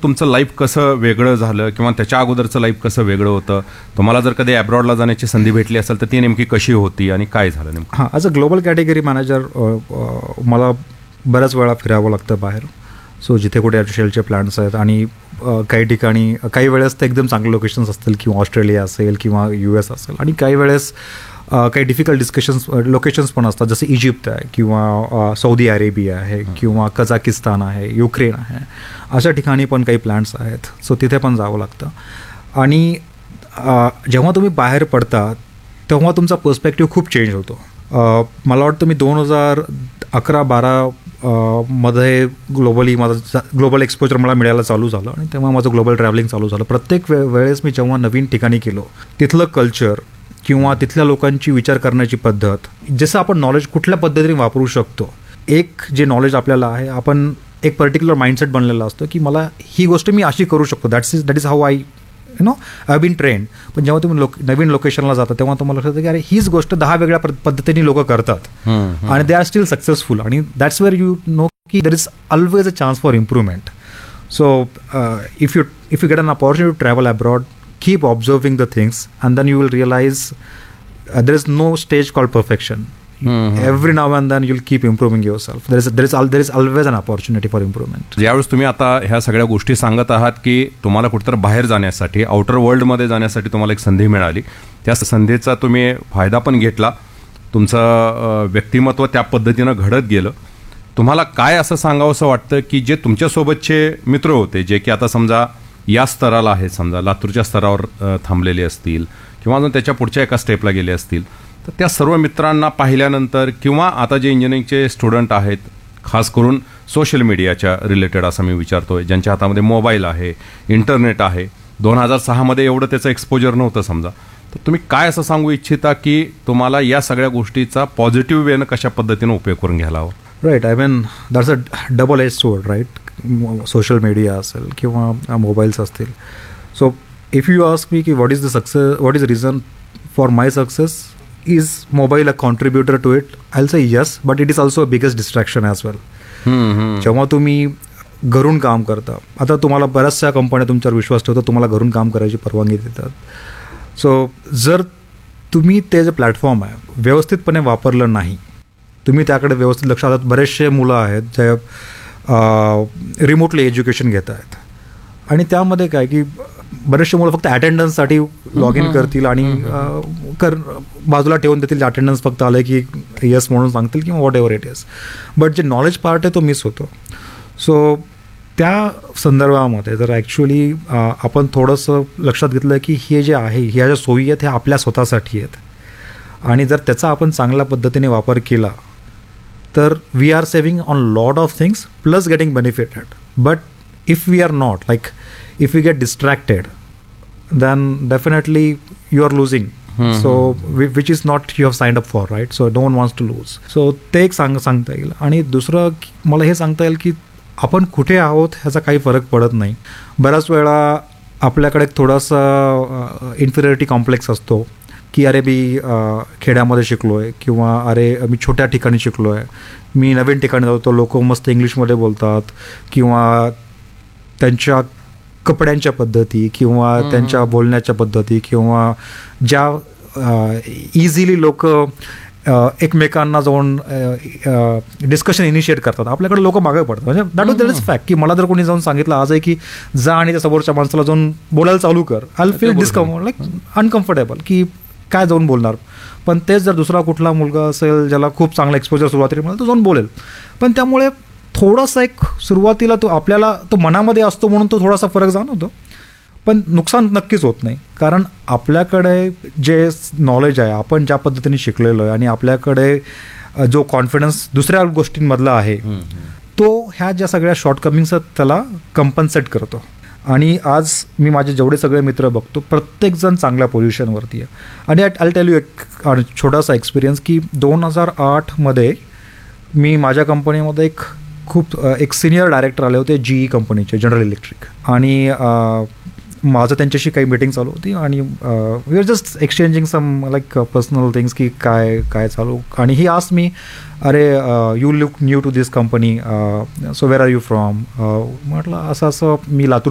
तुमचं लाईफ कसं वेगळं झालं किंवा त्याच्या अगोदरचं लाईफ कसं वेगळं होतं? तुम्हाला जर कधी अब्रॉडला जाण्याची संधी भेटली असेल तर ती नेमकी कशी होती आणि काय झालं नेमकं? हां, as a global category manager मला बऱ्याच वेळा फिरावं लागतं बाहेर. सो जिथे कुठे आर्टिफिशियलचे प्लांट्स आहेत आणि काही ठिकाणी काही वेळेस ते एकदम चांगले लोकेशन्स असतील किंवा ऑस्ट्रेलिया असेल किंवा US असेल, आणि काही वेळेस काही डिफिकल्ट लोकेशन्स पण असतात, जसं इजिप्त आहे किंवा सौदी अरेबिया आहे किंवा कझाकिस्तान आहे, युक्रेन आहे. अशा ठिकाणी पण काही प्लांट्स आहेत. सो तिथे पण जावं लागतं. आणि जेव्हा तुम्ही बाहेर पडता तेव्हा तुमचा पर्स्पेक्टिव्ह खूप चेंज होतो. मला वाटतं मी 2011-12 मध्ये माझं ग्लोबल एक्सपोजर मला मिळायला चालू झालं आणि तेव्हा माझं ग्लोबल ट्रॅव्हलिंग चालू झालं. प्रत्येक वेळेस मी जेव्हा नवीन ठिकाणी गेलो, तिथलं कल्चर किंवा तिथल्या लोकांची विचार करण्याची पद्धत, जसं आपण नॉलेज कुठल्या पद्धतीने वापरू शकतो, एक जे नॉलेज आपल्याला आहे, आपण एक पर्टिक्युलर माइंडसेट बनलेला असतो की मला ही गोष्ट मी अशी करू शकतो. That is how I been trend. पण जेव्हा तुम्ही नवीन लोकेशनला जाता तेव्हा तुम्हाला लक्षात येतं की अरे हीच गोष्ट 10 वेगळ्या पद्धतीने लोक करतात आणि दे आर स्टील सक्सेसफुल. आणि दॅट्स वेअर यू नो की there is always a chance for improvement. So if you get an opportunity to travel abroad, keep observing the things and then you will realize there is no stage called perfection. Every now and then you'll keep improving yourself. There is always an opportunity for improvement. ज्यावेळेस तुम्ही आता ह्या सगळ्या गोष्टी सांगत आहात की तुम्हाला कुठेतरी बाहेर जाण्यासाठी, आउटर वर्ल्डमध्ये जाण्यासाठी तुम्हाला एक संधी मिळाली, त्या संधीचा तुम्ही फायदा पण घेतला, तुमचं व्यक्तिमत्व त्या पद्धतीनं घडत गेलं. तुम्हाला काय असं सांगावंसं वाटतं की जे तुमच्यासोबतचे मित्र होते, जे की आता समजा या स्तराला आहेत, समजा लातूरच्या स्तरावर थांबलेले असतील किंवा अजून त्याच्या पुढच्या एका स्टेपला गेले असतील, तर त्या सर्व मित्रांना पाहिल्यानंतर किंवा आता जे इंजिनिअरिंगचे स्टुडंट आहेत, खास करून सोशल मीडियाच्या रिलेटेड असं मी विचारतोय, ज्यांच्या हातामध्ये मोबाईल आहे, इंटरनेट आहे, 2006 मध्ये एवढं त्याचं एक्सपोजर नव्हतं समजा, तर तुम्ही काय असं सांगू इच्छिता की तुम्हाला या सगळ्या गोष्टीचा पॉझिटिव्ह वेनं कशा पद्धतीनं उपयोग करून घ्यायला हवा? Right. I mean that's a double edge sword, right. Social media असेल किंवा मोबाईल्स असतील. So if you ask me की what is reason for my success, is mobile a कॉन्ट्रीब्युटर to it? I will say yes, but it is also a biggest distraction as वेल. जेव्हा तुम्ही घरून काम करता, आता तुम्हाला बऱ्याचशा कंपन्या तुमच्यावर विश्वास ठेवतात, तुम्हाला घरून काम करायची परवानगी देतात. सो जर तुम्ही ते जे प्लॅटफॉर्म आहे व्यवस्थितपणे वापरलं नाही, तुम्ही त्याकडे व्यवस्थित लक्ष देतात. बरेचसे मुलं आहेत जे रिमोटली एज्युकेशन घेत आहेत आणि त्यामध्ये काय की बरेचसे मुलं फक्त अटेंडन्ससाठी लॉग इन करतील आणि बाजूला ठेवून देतील. अटेंडन्स फक्त आलं की येस म्हणून सांगतील किंवा what ever it is, but जे नॉलेज पार्ट आहे तो मिस होतो. सो त्या संदर्भामध्ये जर ॲक्च्युली आपण थोडंसं लक्षात घेतलं की हे जे आहे, ह्या ज्या सोयी आहेत ह्या आपल्या स्वतःसाठी आहेत आणि जर त्याचा आपण चांगल्या पद्धतीने वापर केला तर we R saving on lot of things plus getting benefited. But if we R not, like if we get distracted, then definitely you are losing. So which is not you have signed up for, right? So no one wants to lose. So ते एक सांगता येईल. आणि दुसरं मला हे सांगता येईल की आपण कुठे आहोत ह्याचा काही फरक पडत नाही. बऱ्याच वेळा आपल्याकडे थोडासा इन्फिरियरिटी कॉम्प्लेक्स असतो की अरे मी खेड्यामध्ये शिकलो आहे किंवा अरे मी छोट्या ठिकाणी शिकलो आहे, मी नवीन ठिकाणी जातो, लोक मस्त इंग्लिशमध्ये बोलतात किंवा त्यांच्या कपड्यांच्या पद्धती किंवा त्यांच्या बोलण्याच्या पद्धती किंवा ज्या इझिली लोक एकमेकांना जाऊन डिस्कशन इनिशिएट करतात, आपल्याकडे लोक मागे पडतात. म्हणजे दॅट इज फॅक्ट की मला जर कोणी जाऊन सांगितलं आज आहे की जा आणि त्या समोरच्या माणसाला जाऊन बोलायला चालू कर, I will feel discomfort, like uncomfortable की काय जाऊन बोलणार. पण तेच जर दुसरा कुठला मुलगा असेल ज्याला खूप चांगला एक्सपोजर सुरुवातीला मिळाला तो जाऊन बोलेल. पण त्यामुळे थोडासा एक सुरुवातीला तो आपल्याला तो मनामध्ये असतो म्हणून तो थोडासा फरक जाणवतो, पण नुकसान नक्कीच होत नाही. कारण आपल्याकडे जे नॉलेज आहे, आपण ज्या पद्धतीने शिकलेलो आहे आणि आपल्याकडे जो कॉन्फिडन्स दुसऱ्या गोष्टींमधला आहे तो ह्या ज्या सगळ्या शॉर्टकमिंग्स त्याला कंपन्सेट करतो. आणि आज मी माझे जेवढे सगळे मित्र बघतो प्रत्येकजण चांगल्या पोझिशनवरती आहे. आणि आय टेल यू एक छोटासा एक्सपिरियन्स की 2008 मध्ये मी माझ्या कंपनीमध्ये एक सिनियर डायरेक्टर आले होते GE कंपनीचे, जनरल इलेक्ट्रिक, आणि माझं त्यांच्याशी काही मीटिंग चालू होती आणि we R just exchanging some like personal things की काय चालू. आणि ही आस्क्ड मी अरे you look new to this company, so where R you from. म्हटलं असं मी लातूर